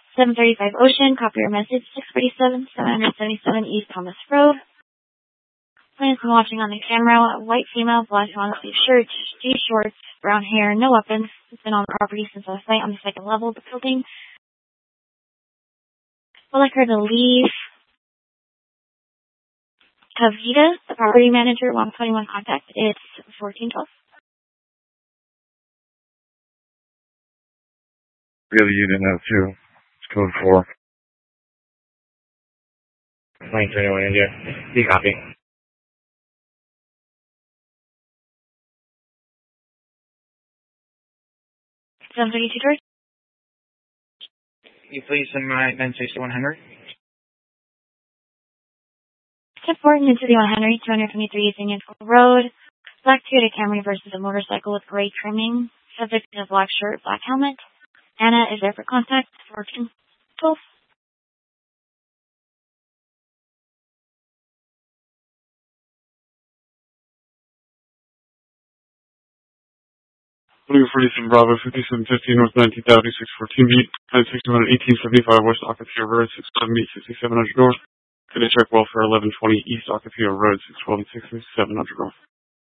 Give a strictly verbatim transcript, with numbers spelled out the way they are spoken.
seven thirty-five Ocean, copy your message, six forty-seven, seven seventy-seven East Thomas Road. Plans been watching on the camera, white female, black long sleeve shirt, jean shorts, brown hair, no weapons. Has been on the property since last night on the second level of the building. Would like her to leave. Kavita, the property manager, one twenty-one contact. It's fourteen twelve. The other unit now too. It's code four. nine twenty-one India. You copy. seven thirty-two George. Can you please send my nine sixty-one Henry? ten four into the one Henry, two twenty-three East Indian Road. Black Toyota Camry versus a motorcycle with gray trimming. Subject in a black shirt, black helmet. Anna is there for contact. fourteen twelve. Blue forty-seven Bravo, fifty-seven fifteen North nineteenth Avenue, six fourteen Beat, nine sixty-one eighteen seventy-five West Ocotillo Road, six seven Beat, sixty-seven hundred North. Gonna check welfare eleven twenty East Ocotillo Road, six twelve and sixty-seven hundred North.